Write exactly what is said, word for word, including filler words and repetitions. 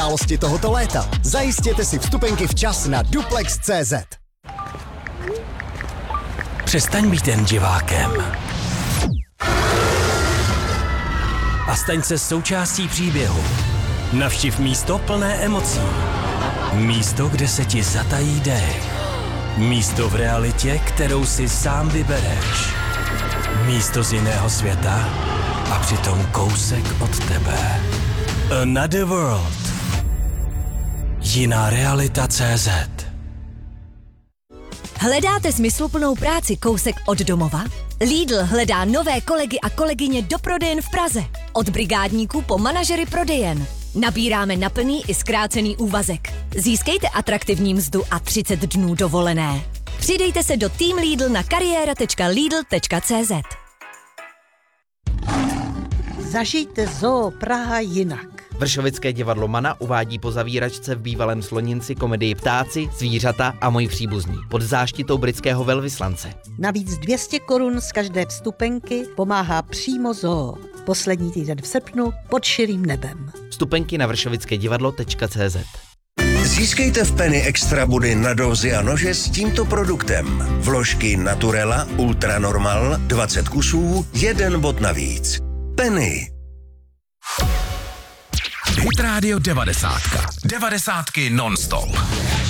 události tohoto léta. Zajistěte si vstupenky včas na duplex tečka cé zet. Přestaň být jen divákem. A staň se součástí příběhu. Navštiv místo plné emocí. Místo, kde se ti zatají dech. Místo v realitě, kterou si sám vybereš. Místo z jiného světa a přitom kousek od tebe. Another World. Jiná realita tečka cé zet. Hledáte smysluplnou práci kousek od domova? Lidl hledá nové kolegy a kolegyně do prodejen v Praze. Od brigádníků po manažery prodejen. Nabíráme na plný i zkrácený úvazek. Získejte atraktivní mzdu a třicet dnů dovolené. Přidejte se do Team Lidl na kariéra tečka lidl tečka cé zet. Zažijte Zoo Praha jinak. Vršovické divadlo Mana uvádí po zavíračce v bývalém Sloninci komedii Ptáci, zvířata a moji příbuzní pod záštitou britského velvyslance. Navíc dvě stě korun z každé vstupenky pomáhá přímo Zoo. Poslední týden v srpnu pod širým nebem. Vstupenky na vršovické divadlo tečka cé zet. Získejte v Penny extra body na dozy a nože s tímto produktem. Vložky Naturela Ultra Normal dvacet kusů, jeden bod navíc. Penny. Hit Radio devadesát. Devadesátky non-stop.